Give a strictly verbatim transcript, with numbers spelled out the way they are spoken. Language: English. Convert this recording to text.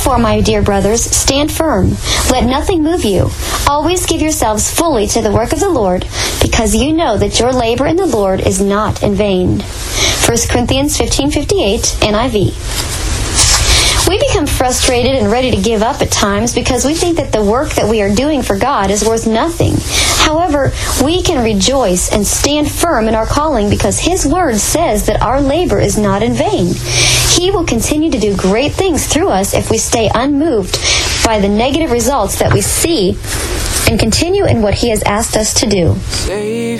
Therefore, my dear brothers, stand firm. Let nothing move you. Always give yourselves fully to the work of the Lord, because you know that your labor in the Lord is not in vain. First Corinthians fifteen fifty-eight, N I V. We become frustrated and ready to give up at times because we think that the work that we are doing for God is worth nothing. However, we can rejoice and stand firm in our calling because His Word says that our labor is not in vain. He will continue to do great things through us if we stay unmoved by the negative results that we see and continue in what He has asked us to do.